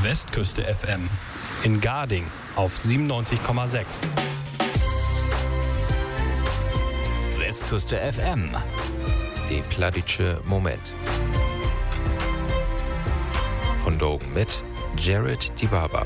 Westküste FM in Garding auf 97,6. Westküste FM, der plattdeutsche Moment. Von Dogen mit Jared Dibaba.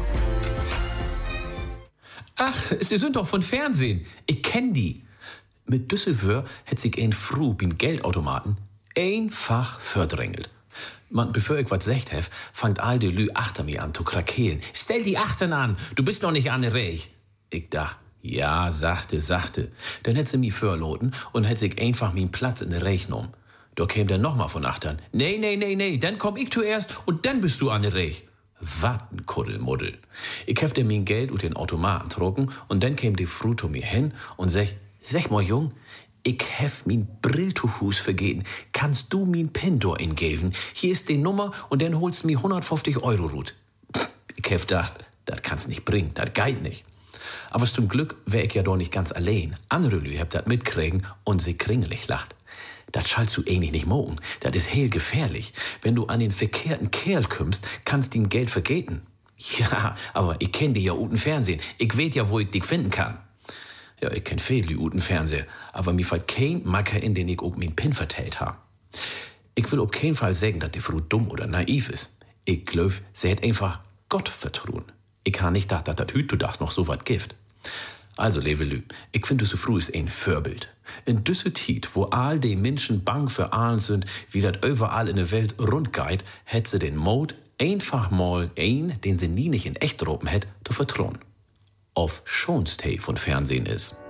Ach, Sie sind doch von Fernsehen. Ich kenn die. Mit Düsseldorf hätt sich ein Fru beim Geldautomaten einfach verdrängelt. Man, bevor ich was sagt hef, fangt all die Lü achter mir an zu krakeelen. Stell die Achten an, du bist noch nicht an der Reich. Ich dach, ja, sachte. Dann hätt sie mich verloten und hätt sich einfach meinen Platz in der Reich genommen. Da käm der nochmal von achtern. Nee, dann komm ich zuerst und dann bist du an der Reich. Wat n Kuddelmuddel. Ich hef dem mein Geld ut den Automaten trocken und dann käm die Fru zu mir hin und sag mal Jung, ich hef min Brilltuchhus vergeben. Kannst du min Pin do ingeben? Hier ist die Nummer und dann holst mi 150 Euro rut. Ich hef gedacht, das kannst nicht bringen, das geht nicht. Aber zum Glück wär ich ja doch nicht ganz allein. Andere Lü habt das mitkriegen und sie kringelig lacht. Das schallst du ähnlich nicht mogen. Das ist heel gefährlich. Wenn du an den verkehrten Kerl kümmst, kannst ihm Geld vergeten. Ja, aber ich kenn dich ja uten Fernsehen. Ich weet ja, wo ich dich finden kann. Ja, ich kenn viel uten Fernseher, aber mir fällt kein Macker in, den ich auch min Pin vertellt ha. Ich will auf keinen Fall sagen, dass die Frau dumm oder naiv ist. Ich glaub, sie hat einfach Gott vertrauen. Ich kann nicht gedacht, dass das Hüt du das noch so wat gibt. Also, Levelü, ich finde, so früh ist ein Vorbild. In düsse Tiet, wo all die Menschen bang für allen sind, wie das überall in der Welt rund geht, hätt sie den Mut, einfach mal den sie nie nicht in echt droben hätt, zu vertrauen. Auf Schonstay von Fernsehen ist.